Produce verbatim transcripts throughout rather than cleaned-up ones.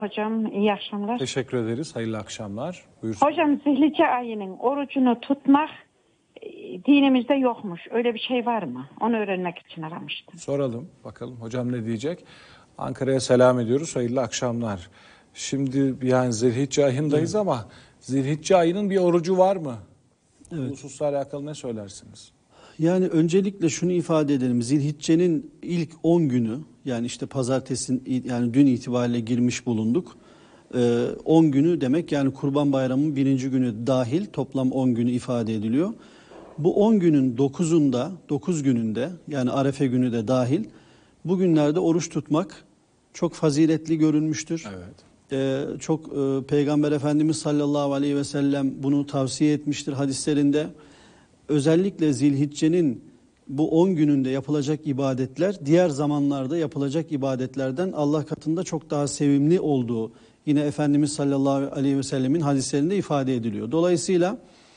Hocam iyi akşamlar. Teşekkür ederiz. Hayırlı akşamlar. Buyursun. Hocam Zilhicce ayının orucunu tutmak e, dinimizde yokmuş. Öyle bir şey var mı? Onu öğrenmek için aramıştım. Soralım bakalım hocam ne diyecek. Ankara'ya selam ediyoruz. Hayırlı akşamlar. Şimdi yani Zilhicce ayındayız evet. Ama Zilhicce ayının bir orucu var mı? Evet. Bu hususla alakalı ne söylersiniz? Yani öncelikle şunu ifade edelim. Zilhicce'nin ilk on günü, yani işte pazartesin, yani dün itibariyle girmiş bulunduk. Ee, on günü demek, yani Kurban Bayramı'nın birinci günü dahil toplam on günü ifade ediliyor. Bu on günün dokuzunda, dokuz gününde, yani Arefe günü de dahil, bu günlerde oruç tutmak çok faziletli görülmüştür. Evet. Ee, çok e, Peygamber Efendimiz sallallahu aleyhi ve sellem bunu tavsiye etmiştir hadislerinde. Özellikle Zilhicce'nin bu on gününde yapılacak ibadetler diğer zamanlarda yapılacak ibadetlerden Allah katında çok daha sevimli olduğu yine Efendimiz sallallahu aleyhi ve sellemin hadislerinde ifade ediliyor. Dolayısıyla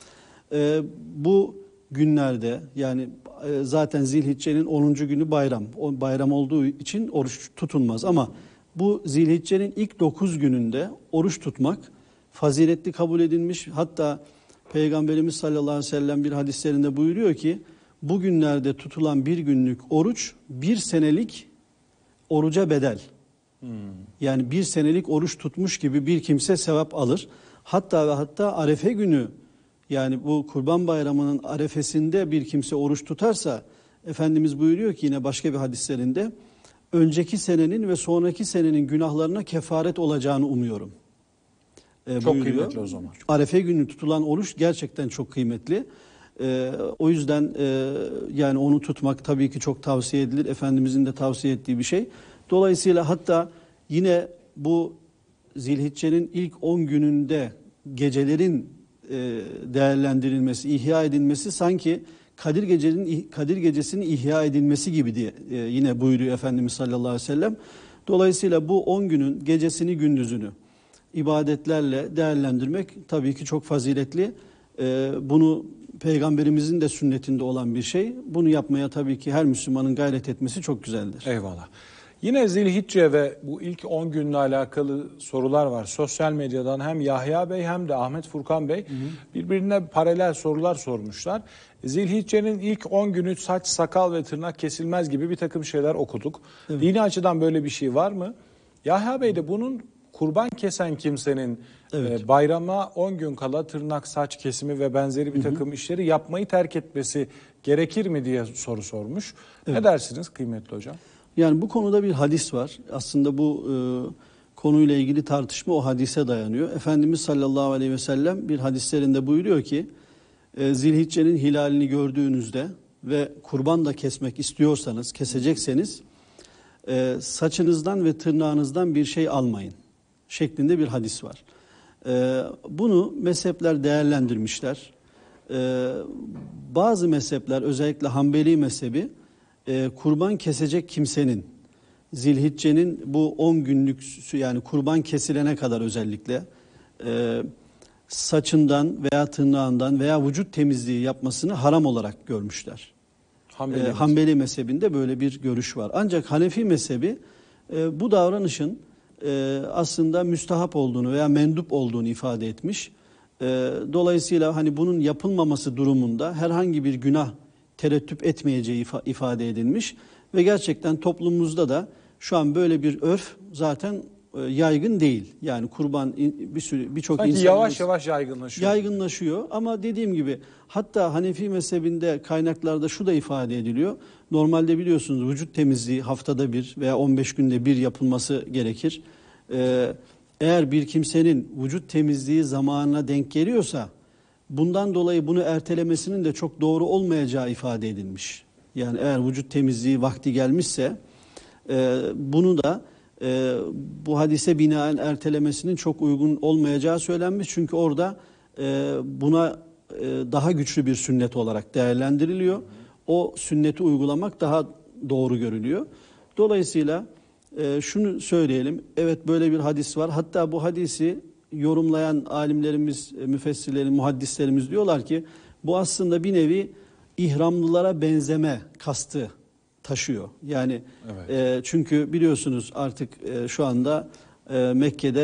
e, bu günlerde, yani e, zaten Zilhicce'nin onuncu günü bayram. O bayram olduğu için oruç tutulmaz ama bu Zilhicce'nin ilk dokuz gününde oruç tutmak faziletli kabul edilmiş. Hatta Peygamberimiz sallallahu aleyhi ve sellem bir hadislerinde buyuruyor ki bu günlerde tutulan bir günlük oruç bir senelik oruca bedel. Hmm. Yani bir senelik oruç tutmuş gibi bir kimse sevap alır. Hatta ve hatta Arefe günü, yani bu Kurban Bayramı'nın arefesinde bir kimse oruç tutarsa Efendimiz buyuruyor ki yine başka bir hadislerinde önceki senenin ve sonraki senenin günahlarına kefaret olacağını umuyorum. E, çok buyuruyor. Kıymetli o zaman. Arefe günü tutulan oruç gerçekten çok kıymetli. E, o yüzden e, yani onu tutmak tabii ki çok tavsiye edilir. Efendimizin de tavsiye ettiği bir şey. Dolayısıyla hatta yine bu Zilhicce'nin ilk on gününde gecelerin e, değerlendirilmesi, ihya edilmesi sanki Kadir Gecesi'nin Kadir Gecesi'nin ihya edilmesi gibi diye e, yine buyuruyor Efendimiz sallallahu aleyhi ve sellem. Dolayısıyla bu on günün gecesini gündüzünü ibadetlerle değerlendirmek tabii ki çok faziletli. Ee, bunu Peygamberimizin de sünnetinde olan bir şey. Bunu yapmaya tabii ki her Müslümanın gayret etmesi çok güzeldir. Eyvallah. Yine Zilhicce ve bu ilk on günle alakalı sorular var. Sosyal medyadan hem Yahya Bey hem de Ahmet Furkan Bey hı hı. birbirine paralel sorular sormuşlar. Zilhicce'nin ilk on günü saç, sakal ve tırnak kesilmez gibi bir takım şeyler okuduk. Evet. Dini açıdan böyle bir şey var mı? Yahya Bey de bunun kurban kesen kimsenin evet. e, bayrama on gün kala tırnak, saç kesimi ve benzeri bir takım hı hı. işleri yapmayı terk etmesi gerekir mi diye soru sormuş. Evet. Ne dersiniz kıymetli hocam? Yani bu konuda bir hadis var. Aslında bu e, konuyla ilgili tartışma o hadise dayanıyor. Efendimiz sallallahu aleyhi ve sellem bir hadislerinde buyuruyor ki e, Zilhicce'nin hilalini gördüğünüzde ve kurban da kesmek istiyorsanız, kesecekseniz e, saçınızdan ve tırnağınızdan bir şey almayın şeklinde bir hadis var. Ee, bunu mezhepler değerlendirmişler. Ee, bazı mezhepler, özellikle Hanbeli mezhebi, e, kurban kesecek kimsenin Zilhicce'nin bu on günlük, yani kurban kesilene kadar özellikle e, saçından veya tırnağından veya vücut temizliği yapmasını haram olarak görmüşler. Hanbeli, ee, Hanbeli mezhebinde böyle bir görüş var. Ancak Hanefi mezhebi e, bu davranışın Ee, aslında müstahap olduğunu veya mendup olduğunu ifade etmiş. Ee, dolayısıyla hani bunun yapılmaması durumunda herhangi bir günah tereddüt etmeyeceği ifa- ifade edilmiş ve gerçekten toplumumuzda da şu an böyle bir örf zaten e, yaygın değil. Yani kurban in, bir sürü birçok insan yavaş yavaş yaygınlaşıyor. Yaygınlaşıyor ama dediğim gibi hatta Hanefi mezhebinde kaynaklarda şu da ifade ediliyor. Normalde biliyorsunuz vücut temizliği haftada bir veya on beş günde bir yapılması gerekir. Ee, eğer bir kimsenin vücut temizliği zamanına denk geliyorsa bundan dolayı bunu ertelemesinin de çok doğru olmayacağı ifade edilmiş. Yani eğer vücut temizliği vakti gelmişse e, bunu da e, bu hadise binaen ertelemesinin çok uygun olmayacağı söylenmiş. Çünkü orada e, buna e, daha güçlü bir sünnet olarak değerlendiriliyor. O sünneti uygulamak daha doğru görülüyor. Dolayısıyla e, şunu söyleyelim. Evet, böyle bir hadis var. Hatta bu hadisi yorumlayan alimlerimiz, müfessirlerimiz, muhaddislerimiz diyorlar ki bu aslında bir nevi ihramlılara benzeme kastı taşıyor. Yani evet. e, çünkü biliyorsunuz artık e, şu anda e, Mekke'de